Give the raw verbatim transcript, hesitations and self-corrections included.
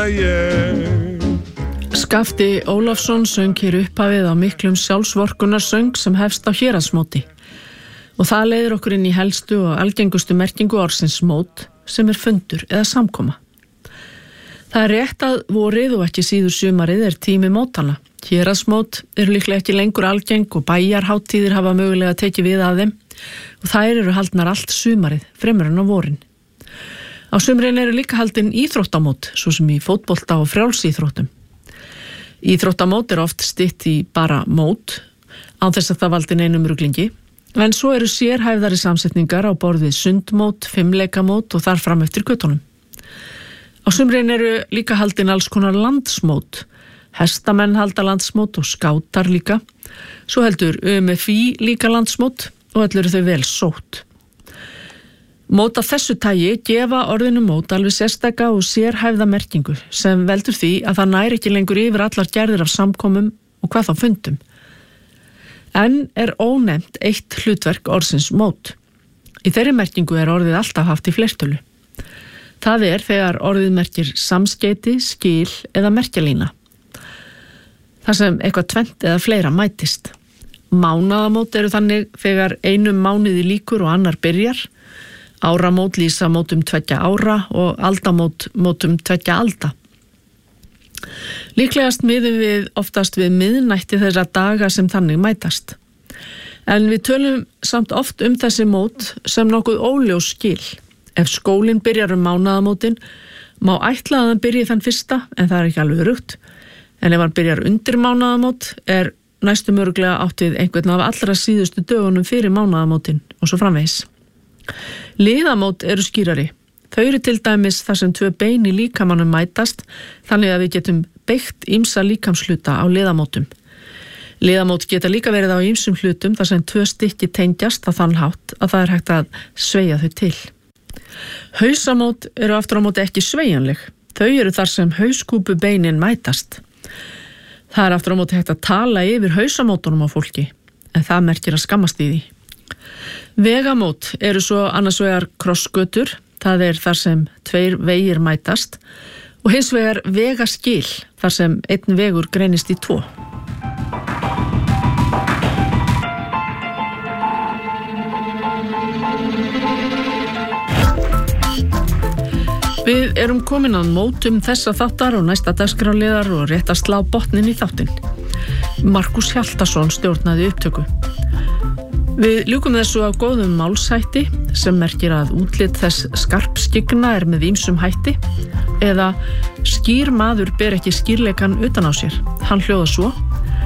ég. Skafti Ólafsson söng hér upphafið á miklum sjálfsvorkunarsöng sem hefst á héraðsmóti. Og það leiðir okkur inn í helstu og algengustu merkingu orðsins mót sem er fundur eða samkoma. Það er rétt að vorið og ekki síður sumarið er tími mótana. Héraðsmót eru líklega ekki lengur algeng og bæjarhátíðir hafa mögulega tekið við af þeim og þær eru haldnar allt sumarið fremur en á vorin. Á sumrin eru líka haldin íþróttamót, svo sem í fótbolta og frjálsíþróttum. Íþróttamót er oft stytt í bara mót, án þess að það valdi neinum ruglingi, en svo eru sérhæfðari samsetningar á borð við sundmót, fimmleikamót og þar fram eftir göttunum. Á sumrin eru líka haldin alls konar landsmót, hestamenn halda landsmót og skátar líka, svo heldur U M F I líka landsmót og öll eru þau vel sótt. Mót af þessu tagi gefa orðinu mót alveg sérstaka og sérhæfða merkingu sem veldur því að það nær ekki lengur yfir allar gerðir af samkomum og hvað þá fundum. En er ónefnt eitt hlutverk orðsins mót. Í þeirri merkingu er orðið alltaf haft í fleirtölu. Það er þegar orðið merkir samskeyti, skil eða merkjalína. Það sem eitthvað tvennt eða fleira mætist. Mánaðamót eru þannig þegar einum mánuði lýkur og annar byrjar. Áramót lýsa mótum tveggja ára og aldamót mótum tveggja alda. Líklegast miðum við oftast við miðnætti þeirra daga sem þannig mætast. En við tölum samt oft um þessi mót sem nokkuð óljós skil. Ef skólinn byrjar um mánaðamótin, má ætla að hann byrji þann fyrsta, en það er ekki alveg örugt. En ef hann byrjar undir mánaðamót, er næstum örugglega átt við einhvern af allra síðustu dögunum fyrir mánaðamótin og svo framvegis. Liðamót eru skýrari. Þau eru til dæmis þar sem tvö bein í líkamanum mætast, þannig að við getum beygt ýmsa líkamshluta á liðamótum. Liðamót geta líka verið á ýmsum hlutum þar sem tvö stykki tengjast á þann hátt að það er hægt að sveigja þau til. Hausamót eru aftur á móti ekki sveigjanleg. Þau eru þar sem hauskúpu beinin mætast. Það er aftur á móti hægt að tala yfir hausamótunum á fólki, en það merkir að skammast í því. Vegamót eru svo annars vegar krossgötur, það er þar sem tveir vegir mætast, og hins vegar vegaskil, þar sem einn vegur greinist í tvo. Við erum komin að mótum þessa þáttar og næsta dagskrárliðar og rétt að slá botnin í þáttinn. Markus Hjaltason stjórnaði upptöku. Við ljúkum þessu á góðum málshætti sem merkir að útlit þess skarpskyggna er með ýmsum hætti eða skýr maður ber ekki skýrleikan utan á sér. Hann hljóðar svo: